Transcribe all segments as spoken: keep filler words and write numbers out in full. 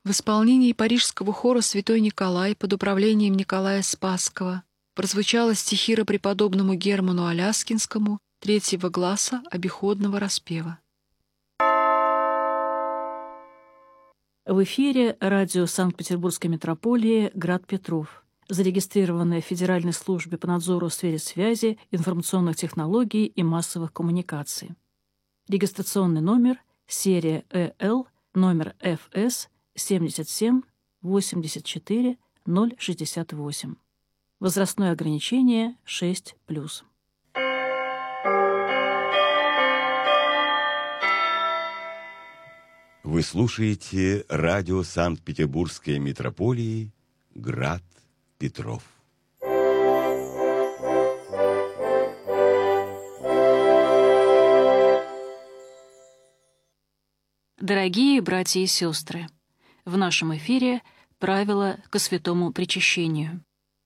В исполнении парижского хора «Святой Николай» под управлением Николая Спасского прозвучала стихира преподобному Герману Аляскинскому третьего гласа обиходного распева. В эфире радио Санкт-Петербургской митрополии «Град Петров», зарегистрированное в Федеральной службе по надзору в сфере связи, информационных технологий и массовых коммуникаций. Регистрационный номер серия Э Л, номер Ф С семьдесят семь восемьдесят четыре ноль шестьдесят восемь. Возрастное ограничение шесть плюс. Вы слушаете радио Санкт-Петербургской митрополии «Град Петров». Дорогие братья и сестры, в нашем эфире правила ко святому причащению.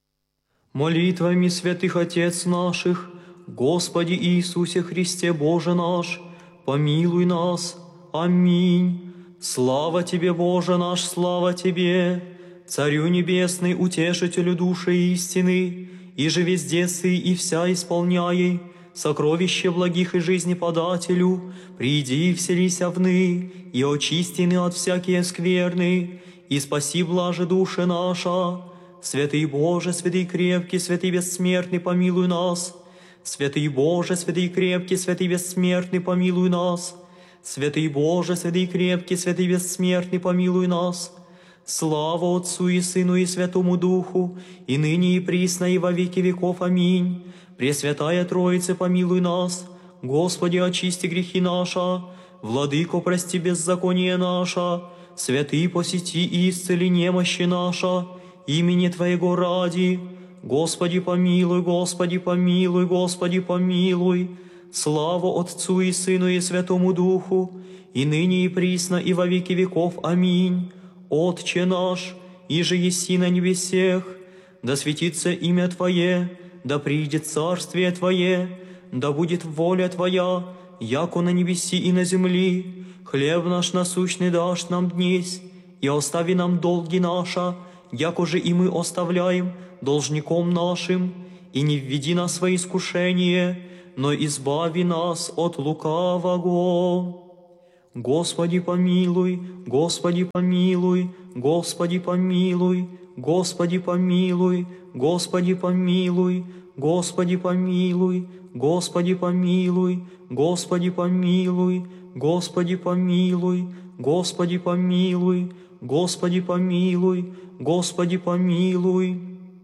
Молитвами святых Отец наших, Господи Иисусе Христе Боже наш, помилуй нас. Аминь. Слава Тебе, Боже наш, слава Тебе, Царю Небесный, Утешителю души истины, и же везде сы и вся исполняй, сокровище благих и жизни подателю, приди и вселися вны, и очистины от всякие скверны, и спаси блаже души наша. Святый Боже, святый крепкий, святый бессмертный, помилуй нас. Святый Боже, святый крепкий, святый бессмертный, помилуй нас. Святый Боже, святый крепкий, святый бессмертный, помилуй нас. Слава Отцу и Сыну и Святому Духу, и ныне и присно и во веки веков. Аминь. Пресвятая Троица, помилуй нас. Господи, очисти грехи наши. Владыко, прости беззаконие наше. Святый, посети и исцели немощи наши. Имени Твоего ради. Господи, помилуй, Господи, помилуй, Господи, помилуй. Слава Отцу и Сыну и Святому Духу, и ныне и присно и во веки веков. Аминь. Отче наш, иже еси на небесех, да светится имя Твое, да придет царствие Твое, да будет воля Твоя, яко на небеси и на земли. Хлеб наш насущный дашь нам днесь, и остави нам долги наши, яко же и мы оставляем должником нашим, и не введи нас во искушение, но избави нас от лукавого. Господи, помилуй, Господи, помилуй, Господи, помилуй, Господи, помилуй, Господи, помилуй, Господи, помилуй, Господи, помилуй, Господи, помилуй, Господи, помилуй, Господи, помилуй, Господи, помилуй, Господи, помилуй.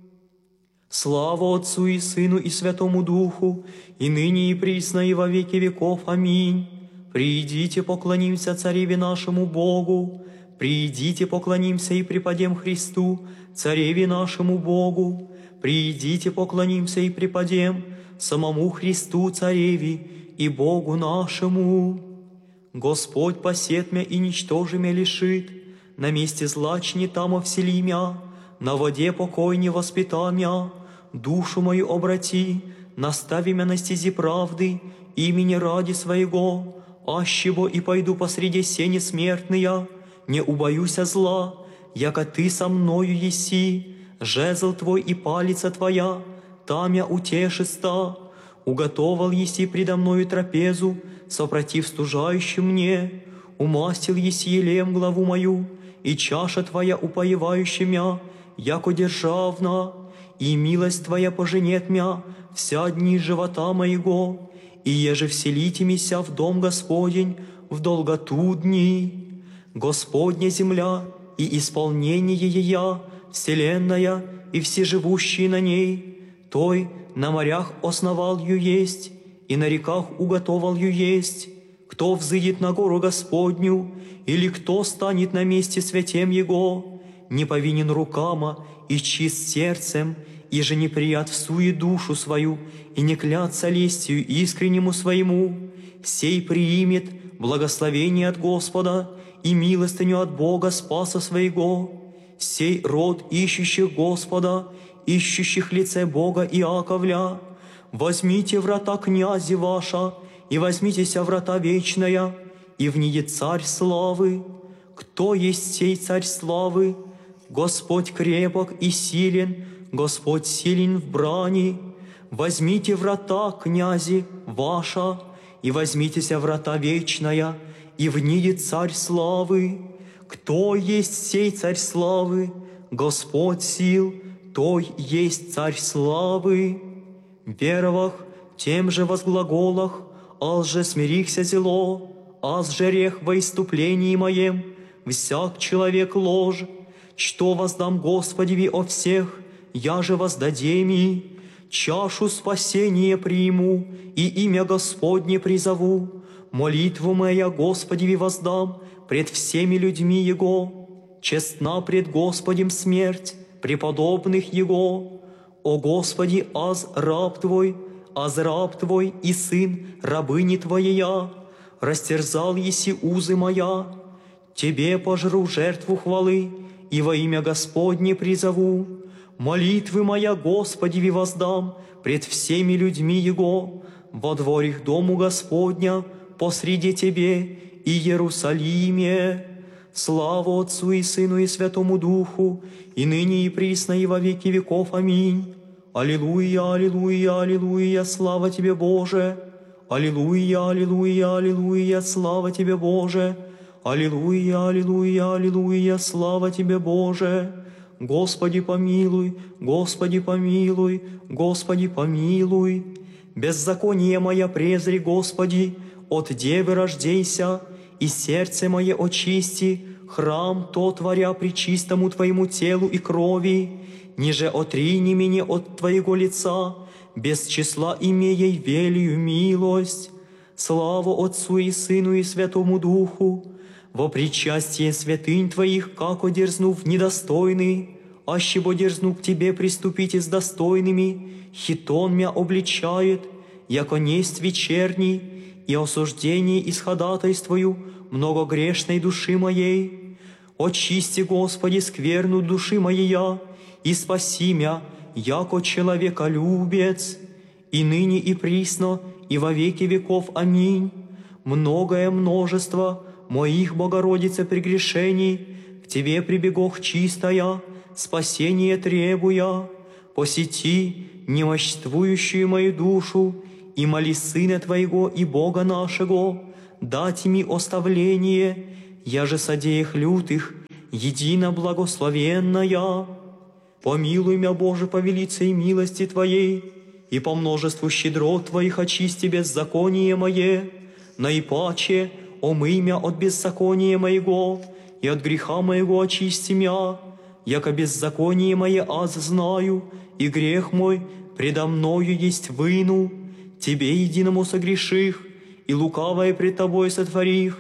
Слава Отцу и Сыну и Святому Духу, и ныне и присно и во веки веков. Аминь. Придите, поклонимся Цареве нашему Богу, придите, поклонимся и преподем Христу, Цареве нашему Богу, придите, поклонимся и преподем самому Христу, Цареве и Богу нашему. Господь посет мя и ничтожи мя лишит, на месте злачни тамо всели мя, на воде покой не воспита мя, душу мою обрати, настави мя на стези правды, имени ради своего, ащего и пойду посреди сени смертные, не убоюся зла, яко Ты со мною еси, жезл Твой и палица Твоя, там я утешиста, уготовал еси предо мною трапезу, сопротив стужающим мне, умастил еси елеем главу мою, и чаша Твоя упоевающая мя, яко державна, и милость Твоя поженет мя вся дни живота моего, и еже вселите мися в дом Господень в долготу дни. Господня земля и исполнение ея, вселенная и все живущие на ней, Той на морях основал ю есть, и на реках уготовал ю есть. Кто взыдет на гору Господню, или кто станет на месте святем Его, не повинен рукама и чист сердцем, и же не прият в суе душу свою, и не клятся лестью искреннему своему, сей приимет благословение от Господа и милостыню от Бога Спаса своего. Сей род ищущих Господа, ищущих лице Бога Иаковля, возьмите врата князи ваша, и возьмитеся врата вечная, и внидет Царь славы. кто есть сей Царь славы? Господь крепок и силен, Господь силен в брани. Возьмите врата, князи, ваша, и возьмитеся врата вечная, и внидет Царь славы. Кто есть сей Царь славы? Господь сил, той есть Царь славы. Веровах, тем же возглаголах, аз же смирихся зело, аз же рех во иступлении моем, всяк человек ложь. Что воздам Господеви о всех, я же воздадем и чашу спасения приму, и имя Господне призову. Молитву моя Господеви воздам пред всеми людьми Его. Честна пред Господем смерть преподобных Его. О Господи, аз раб Твой, аз раб Твой и сын рабыни Твоя, растерзал еси узы моя. Тебе пожру жертву хвалы, и во имя Господне призову. Молитвы моя Господеви воздам пред всеми людьми Его, во дворях дому Господня, посреди Тебе и Иерусалиме. Слава Отцу и Сыну и Святому Духу, и ныне и присно и во веки веков. Аминь. Аллилуйя, аллилуйя, аллилуйя, слава Тебе, Боже! Аллилуйя, аллилуйя, аллилуйя, слава Тебе, Боже! Аллилуйя, аллилуйя, аллилуйя, слава Тебе, Боже! Господи, помилуй, Господи, помилуй, Господи, помилуй! Беззаконие мое презри, Господи, от девы рождейся, и сердце мое очисти, храм то творя пречистому Твоему телу и крови, ниже отрини меня от Твоего лица, без числа имея велию милость. Слава Отцу и Сыну и Святому Духу, во причастие святынь Твоих, как одерзнув недостойный, аще бо дерзну к Тебе приступите с достойными, хитон мя обличает, яко несть вечерний, и осуждение исходатайствую многогрешной души моей. Очисти, Господи, скверну души моей, и спаси мя, яко человеколюбец, и ныне и присно, и во веки веков. Аминь. Многое множество моих, Богородице, прегрешений к Тебе прибегох чистая, спасение требуя. Посети немощствующую мою душу, и моли Сына Твоего и Бога нашего, дать ми оставление, я же содеях лютых, едино благословенная. Помилуй мя, Боже, по велицей милости Твоей, и по множеству щедрот Твоих очисти беззаконие мое, наипаче омый мя от беззакония моего, и от греха моего очисти мя, яко беззаконие мое аз знаю, и грех мой предо мною есть выну. Тебе единому согреших, и лукавое пред Тобой сотворих,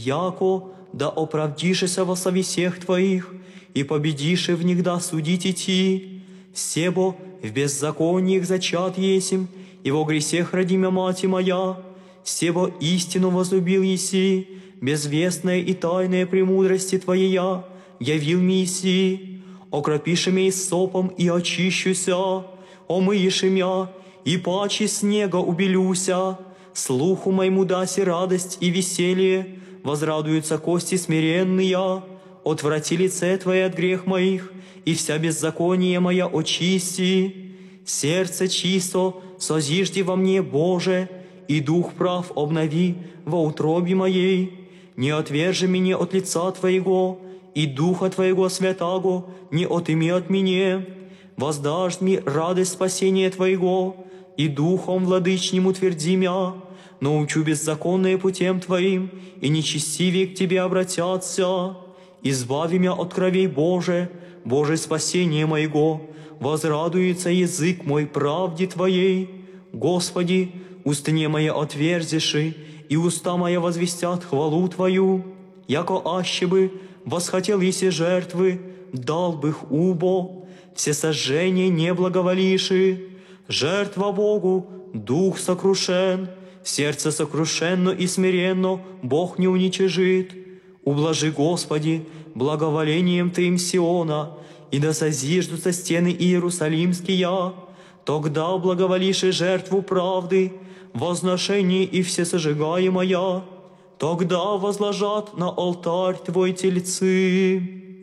яко да оправдишеся во совестях Твоих, и победишь в них да судить идти. Себо в беззакониях зачат есим, и во гресех родимя мать моя. Себо истину возлюбил еси, безвестная и тайная премудрости Твоя, явил ми еси. Окропиши мя исопом и очищуся, омыешь мя, и паче снега убелюся. Слуху моему даси радость и веселье, возрадуются кости смиренные. Отврати лице Твое от грех моих, и вся беззаконие моя очисти. Сердце чисто созижди во мне, Боже, и дух прав обнови во утробе моей. Не отвержи меня от лица Твоего, и Духа Твоего святаго не отыми от меня. Воздашь мне радость спасения Твоего, и Духом владычним утверди мя. Научу беззаконные путем Твоим, и нечестивее к Тебе обратятся. Избави мя от кровей, Боже, Боже, спасение моего. Возрадуется язык мой правде Твоей. Господи, устне моя отверзиши, и уста моя возвестят хвалу Твою. Яко аще бы восхотел еси жертвы, дал бы их убо, все сожжения не благоволиши. Жертва Богу, дух сокрушен, сердце сокрушенно и смиренно Бог не уничижит. Ублажи, Господи, благоволением Твоим Сиона, и да созиждутся стены Иерусалимские. Тогда благоволишь и жертву правды, возношение и всесожигаемая. тогда возложат на алтарь Твой тельцы.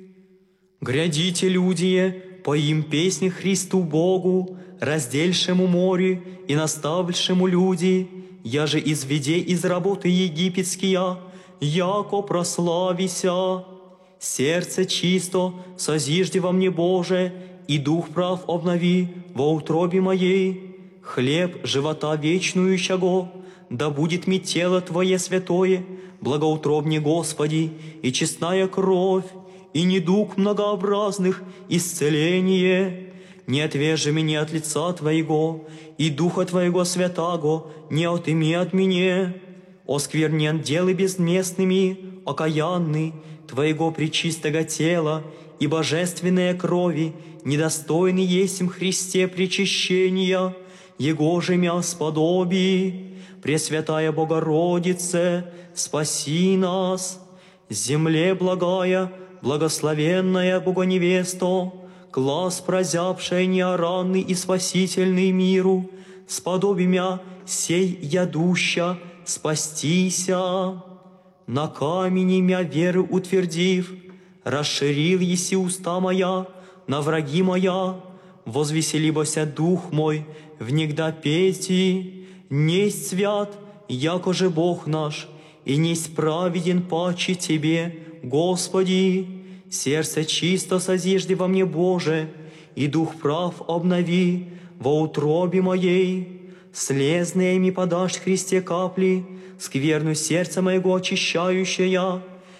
Грядите, люди, поим песни Христу Богу, раздельшему море и наставившему люди, я же изведе из работы египетские, яко прославися. Сердце чисто созижди во мне, Боже, и дух прав обнови во утробе моей. Хлеб живота вечнующего, да будет ми тело Твое святое, благоутробне Господи, и честная кровь, и недуг многообразных исцеление. Не отвержи меня от лица Твоего, и Духа Твоего святаго не отыми от меня. Осквернен делы безместными, окаянный, Твоего пречистого тела и божественные крови, недостойный есмь Христе причащения, Его же мя сподоби. Пресвятая Богородице, спаси нас. Земле благая, благословенная Богоневесто, глаз прозябшая неоранный и спасительный миру, сподоби мя сей ядуща, спастися. На камени мя веры утвердив, расширил еси уста моя на враги моя, возвеселибося дух мой внегда пети. Несть свят, яко же Бог наш, и несть праведен паче Тебе, Господи. Сердце чисто созижди во мне, Боже, и дух прав обнови во утробе моей. Слезные ми подашь, Христе, капли, скверну сердца моего очищающая,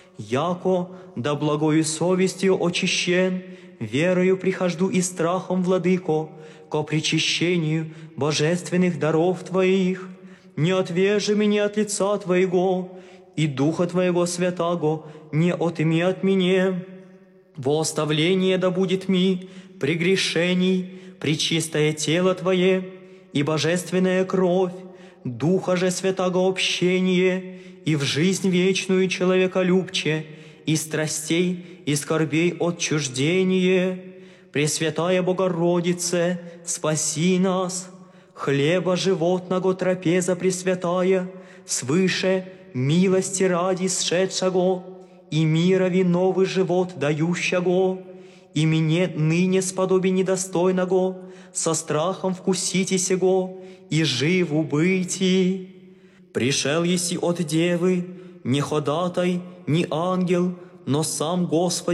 яко да благою совестью очищен, верою прихожду и страхом, Владыко, ко причащению божественных даров Твоих. Не отвержи меня от лица Твоего, и Духа Твоего святаго не отыми от меня. Во оставление да будет ми прегрешений пречистое тело Твое и божественная кровь, Духа же святаго общение, и в жизнь вечную человеколюбче, и страстей, и скорбей отчуждение. Пресвятая Богородице, спаси нас. Хлеба животного трапеза пресвятая, свыше милости ради сшедшего, и мирови новый живот дающего, и мне ныне сподоби недостойного, со страхом вкусите сего, и живу быти. Пришел еси от девы, не ходатай, не ангел, но сам Господь